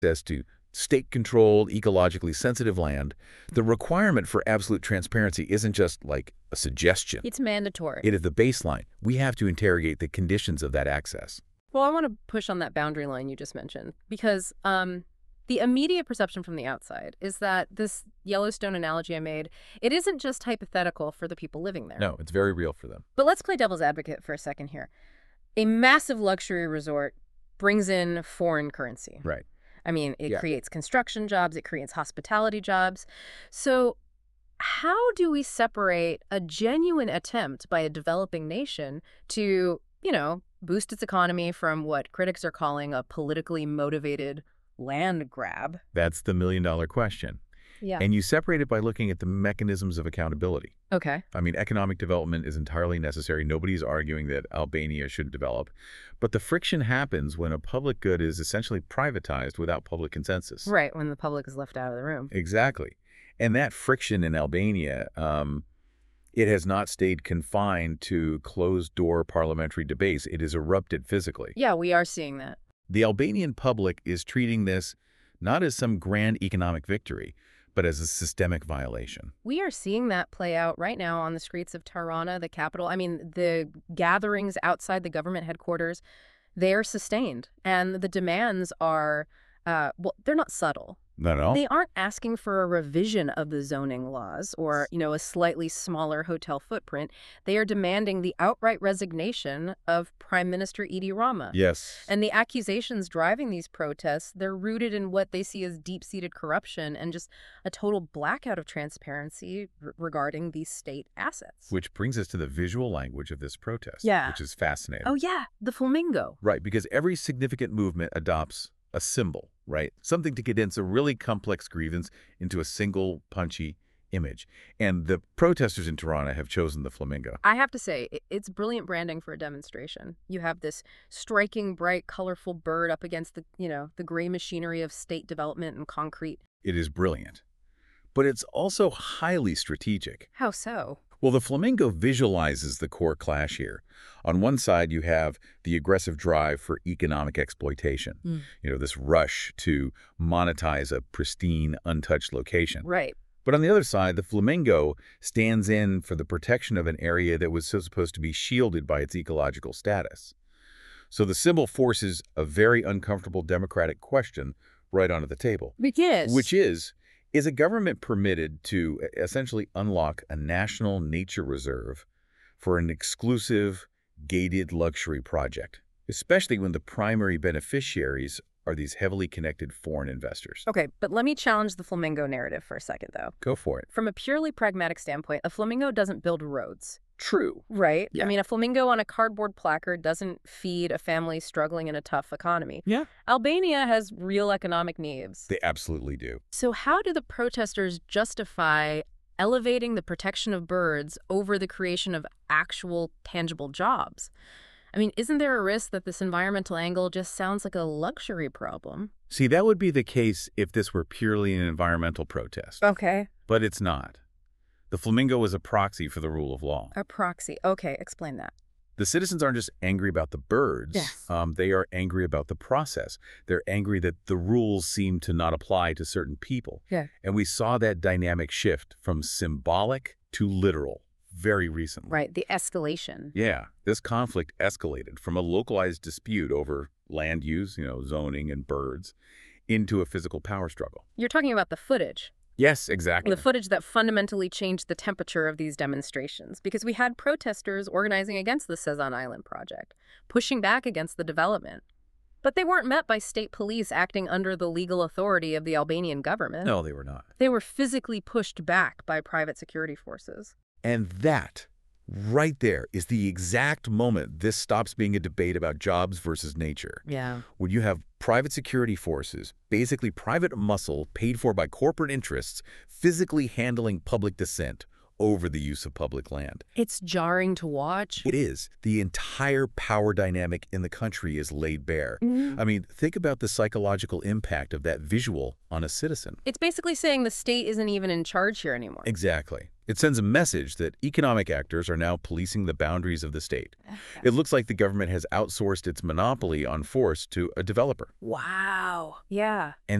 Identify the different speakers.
Speaker 1: As to state-controlled, ecologically sensitive land, the requirement for absolute transparency isn't just like a suggestion.
Speaker 2: It's mandatory.
Speaker 1: It is the baseline. We have to interrogate the conditions of that access.
Speaker 2: Well, I want to push on that boundary line you just mentioned because the immediate perception from the outside is that this Yellowstone analogy I made, it isn't just hypothetical for the people living there.
Speaker 1: No, it's very real for them.
Speaker 2: But let's play devil's advocate for a second here. A massive luxury resort brings in foreign currency.
Speaker 1: Right.
Speaker 2: I mean, it creates construction jobs, it creates hospitality jobs. So how do we separate a genuine attempt by a developing nation to, boost its economy from what critics are calling a politically motivated land grab?
Speaker 1: That's the million-dollar question.
Speaker 2: Yeah.
Speaker 1: And you separate it by looking at the mechanisms of accountability.
Speaker 2: Okay.
Speaker 1: I mean, economic development is entirely necessary. Nobody's arguing that Albania shouldn't develop. But the friction happens when a public good is essentially privatized without public consensus.
Speaker 2: Right, when the public is left out of the room.
Speaker 1: Exactly. And that friction in Albania, it has not stayed confined to closed-door parliamentary debates. It has erupted physically.
Speaker 2: Yeah, we are seeing that.
Speaker 1: The Albanian public is treating this not as some grand economic victory, but as a systemic violation.
Speaker 2: We are seeing that play out right now on the streets of Tirana, the capital. I mean, the gatherings outside the government headquarters, they're sustained. And the demands are, they're not subtle.
Speaker 1: Not at all.
Speaker 2: They aren't asking for a revision of the zoning laws or, a slightly smaller hotel footprint. They are demanding the outright resignation of Prime Minister Edi Rama.
Speaker 1: Yes.
Speaker 2: And the accusations driving these protests, they're rooted in what they see as deep-seated corruption and just a total blackout of transparency regarding these state assets.
Speaker 1: Which brings us to the visual language of this protest, which is fascinating.
Speaker 2: Oh, yeah, the flamingo.
Speaker 1: Right, because every significant movement adopts a symbol, right? Something to condense a really complex grievance into a single punchy image. And the protesters in Tirana have chosen the flamingo.
Speaker 2: I have to say, it's brilliant branding for a demonstration. You have this striking, bright, colorful bird up against the, the gray machinery of state development and concrete.
Speaker 1: It is brilliant. But it's also highly strategic.
Speaker 2: How so?
Speaker 1: Well, the flamingo visualizes the core clash here. On one side, you have the aggressive drive for economic exploitation. This rush to monetize a pristine, untouched location.
Speaker 2: Right.
Speaker 1: But on the other side, the flamingo stands in for the protection of an area that was supposed to be shielded by its ecological status. So the symbol forces a very uncomfortable democratic question right onto the table. Which is a government permitted to essentially unlock a national nature reserve for an exclusive, gated luxury project, especially when the primary beneficiaries are these heavily connected foreign investors?
Speaker 2: Okay, but let me challenge the flamingo narrative for a second, though.
Speaker 1: Go for it.
Speaker 2: From a purely pragmatic standpoint, a flamingo doesn't build roads.
Speaker 1: True.
Speaker 2: Right?
Speaker 1: Yeah.
Speaker 2: I mean, a flamingo on a cardboard placard doesn't feed a family struggling in a tough economy.
Speaker 1: Yeah.
Speaker 2: Albania has real economic needs.
Speaker 1: They absolutely do.
Speaker 2: So how do the protesters justify elevating the protection of birds over the creation of actual, tangible jobs? I mean, isn't there a risk that this environmental angle just sounds like a luxury problem?
Speaker 1: See, that would be the case if this were purely an environmental protest.
Speaker 2: Okay.
Speaker 1: But it's not. The flamingo is a proxy for the rule of law.
Speaker 2: A proxy. Okay, explain that.
Speaker 1: The citizens aren't just angry about the birds.
Speaker 2: Yes.
Speaker 1: They are angry about the process. They're angry that the rules seem to not apply to certain people.
Speaker 2: Yeah.
Speaker 1: And we saw that dynamic shift from symbolic to literal very recently.
Speaker 2: Right, the escalation.
Speaker 1: Yeah, this conflict escalated from a localized dispute over land use, zoning and birds, into a physical power struggle.
Speaker 2: You're talking about the footage.
Speaker 1: Yes, exactly.
Speaker 2: The footage that fundamentally changed the temperature of these demonstrations, because we had protesters organizing against the Sezon Island project, pushing back against the development. But they weren't met by state police acting under the legal authority of the Albanian government.
Speaker 1: No, they were not.
Speaker 2: They were physically pushed back by private security forces.
Speaker 1: And that, right there, is the exact moment this stops being a debate about jobs versus nature.
Speaker 2: Yeah.
Speaker 1: When you have private security forces, basically private muscle paid for by corporate interests, physically handling public dissent over the use of public land.
Speaker 2: It's jarring to watch.
Speaker 1: It is. The entire power dynamic in the country is laid bare. I mean, think about the psychological impact of that visual on a citizen.
Speaker 2: It's basically saying the state isn't even in charge here anymore.
Speaker 1: Exactly. It sends a message that economic actors are now policing the boundaries of the state.
Speaker 2: Okay.
Speaker 1: It looks like the government has outsourced its monopoly on force to a developer.
Speaker 2: Wow. Yeah.
Speaker 1: And